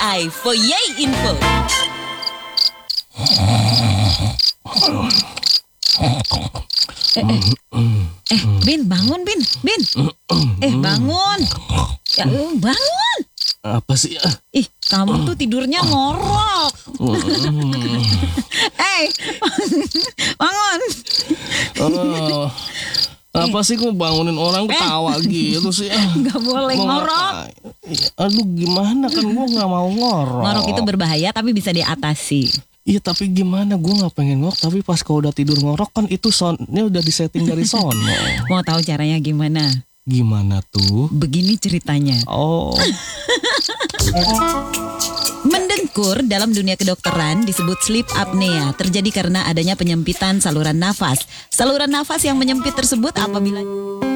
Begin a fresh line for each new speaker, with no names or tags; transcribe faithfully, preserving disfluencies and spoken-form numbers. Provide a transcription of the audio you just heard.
I for Yay Info. Eh, eh, eh, Bin, bangun, Bin, Bin. Eh, bangun. Ya, bangun.
Apa sih?
Ih, kamu tuh tidurnya ngorok. Eh, bangun.
Oh, apa sih kok bangunin orang ketawa gitu sih?
Gak boleh
Mau
ngorok.
ngapain? Aduh, gimana kan gue nggak mau ngorok.
Ngorok itu berbahaya tapi bisa diatasi.
Iya, tapi gimana, gue nggak pengen ngorok, tapi pas kau udah tidur ngorok kan itu soundnya udah disetting dari sono.
Mau tahu caranya gimana?
Gimana tuh?
Begini ceritanya.
Oh.
Mendengkur dalam dunia kedokteran disebut sleep apnea, terjadi karena adanya penyempitan saluran nafas. Saluran nafas yang menyempit tersebut apabila